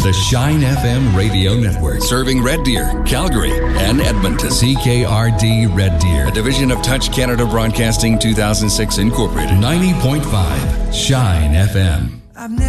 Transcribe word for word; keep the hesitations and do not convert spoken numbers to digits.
The Shine F M Radio Network. Serving Red Deer, Calgary, and Edmonton. C K R D Red Deer. A division of Touch Canada Broadcasting two thousand six Incorporated. ninety point five Shine F M. I've never